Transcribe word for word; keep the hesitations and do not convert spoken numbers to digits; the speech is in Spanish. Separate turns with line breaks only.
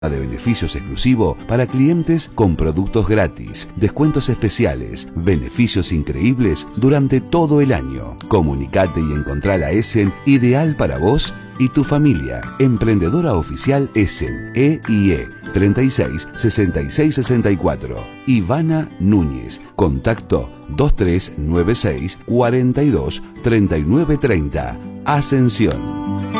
de beneficios exclusivo para clientes con productos gratis, descuentos especiales, beneficios increíbles durante todo el año. Comunicate y encontrá la Essen ideal para vos y tu familia. Emprendedora oficial Essen, E I E treinta y seis, sesenta y seis, sesenta y cuatro. Ivana Núñez. Contacto dos tres nueve seis, cuarenta y dos, treinta y nueve treinta. Ascensión.